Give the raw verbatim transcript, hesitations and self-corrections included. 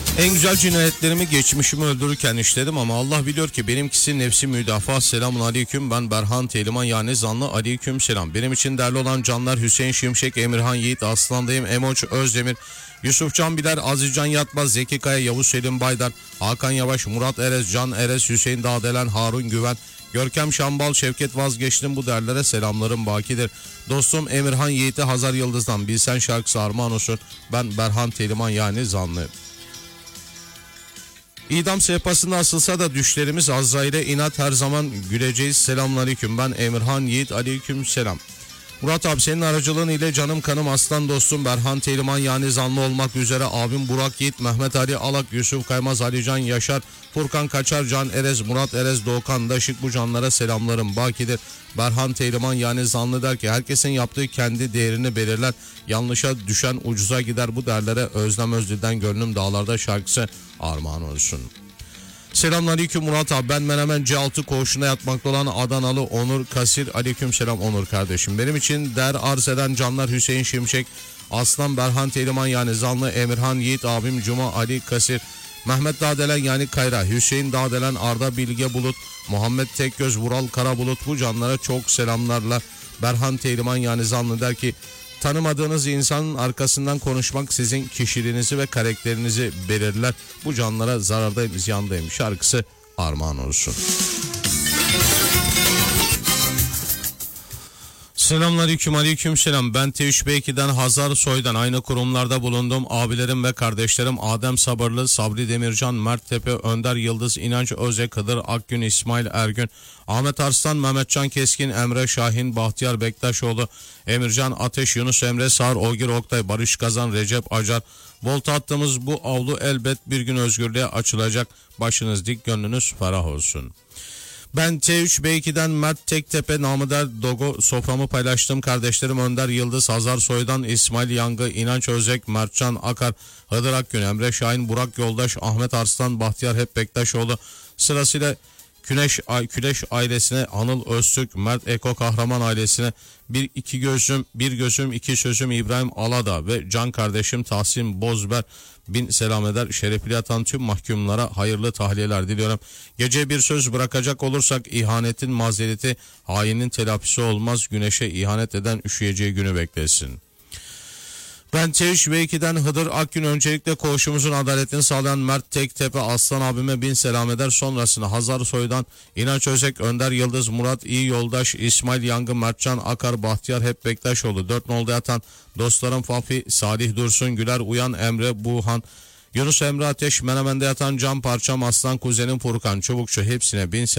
En güzel cinayetlerimi geçmişimi öldürürken işledim ama Allah biliyor ki benimkisi nefsi müdafaa. Selamun aleyküm, ben Berhan Teliman yani zanlı, aleyküm selam. Benim için değerli olan canlar Hüseyin Şimşek, Emirhan Yiğit, Aslandayım, Emoç Özdemir, Yusuf Can Biler, Azizcan Yatmaz, Zeki Kaya, Yavuz Selim Baydar, Hakan Yavaş, Murat Erez, Can Erez, Hüseyin Dağdelen, Harun Güven, Görkem Şambal, Şevket Vazgeçtim, bu derlere selamlarım bakidir. Dostum Emirhan Yiğit'e Hazar Yıldız'dan Bilsen şarkısı armağan olsun. Ben Berhan Teliman yani zanlı. İdam sehpasında asılsa da düşlerimiz Azrail'e inat, her zaman güleceğiz. Selamünaleyküm, ben Emirhan Yiğit, aleyküm selam. Murat abi, senin aracılığın ile canım kanım aslan dostum Berhan Teliman yani zanlı olmak üzere abim Burak Yiğit, Mehmet Ali Alak, Yusuf Kaymaz, Alican Yaşar, Furkan Kaçar, Can Erez, Murat Erez, Doğukan Daşık, bu canlara selamlarım bakidir. Berhan Teliman yani zanlı der ki herkesin yaptığı kendi değerini belirler, yanlışa düşen ucuza gider, bu derlere Özlem Özdil'den Gönlüm Dağlarda şarkısı armağan olsun. Selamünaleyküm Murat abi, ben Menemen C altı koğuşunda yatmakta olan Adanalı Onur Kasir, aleyküm selam Onur kardeşim. Benim için değer arz eden canlar Hüseyin Şimşek, Aslan, Berhan Teliman yani zanlı, Emirhan Yiğit, abim Cuma Ali Kasir, Mehmet Dağdelen yani Kayra, Hüseyin Dağdelen, Arda Bilge Bulut, Muhammed Tekgöz, Vural Karabulut, bu canlara çok selamlarla. Berhan Teliman yani zanlı der ki tanımadığınız insanın arkasından konuşmak sizin kişiliğinizi ve karakterinizi belirler. Bu canlara zarardayım, ziyandayım şarkısı armağan olsun. Selamünaleyküm, aleyküm selam. Ben T üç B iki'den Hazar Soy'dan aynı kurumlarda bulundum. Abilerim ve kardeşlerim Adem Sabırlı, Sabri Demircan, Mert Tepe, Önder Yıldız, İnanç Öze, Kadir Akgün, İsmail Ergün, Ahmet Arslan, Mehmetcan Keskin, Emre Şahin, Bahtiyar Bektaşoğlu, Emircan Ateş, Yunus Emre Sağır, Ogir Oktay, Barış Kazan, Recep Acar. Volta attığımız bu avlu elbet bir gün özgürlüğe açılacak. Başınız dik, gönlünüz ferah olsun. Ben T üç B iki'den Mert Tektepe, Namıder Dogo, soframı paylaştım. Kardeşlerim Önder Yıldız, Hazar Soy'dan İsmail Yangı, İnanç Özek, Mertcan Akar, Hıdır Akgün, Emre Şahin, Burak Yoldaş, Ahmet Arslan, Bahtiyar Hep Bektaşoğlu, sırasıyla Güneş, Küleş ailesine, Anıl Öztürk, Mert Eko Kahraman ailesine, bir iki gözüm, bir gözüm, iki sözüm İbrahim Alada ve can kardeşim Tahsin Bozber bin selam eder. Şerefli yatan tüm mahkumlara hayırlı tahliyeler diliyorum. Gece bir söz bırakacak olursak ihanetin mazereti, hainin telafisi olmaz. Güneşe ihanet eden üşüyeceği günü beklesin. Ben T üç B iki'den Hıdır Akgün, öncelikle koğuşumuzun adaletini sağlayan Mert Tektepe Aslan abime bin selam eder. Sonrasında Hazar Soy'dan İnanç Özek, Önder Yıldız, Murat İyi Yoldaş, İsmail Yangı, Mertcan Akar, Bahtiyar Hep Bektaşoğlu, dört nolda yatan dostlarım Fafi, Salih Dursun, Güler Uyan, Emre Buğhan, Yunus Emre Ateş, Menemen'de yatan Can Parçam, Aslan kuzenim Furkan Çubukçu, hepsine bin selam.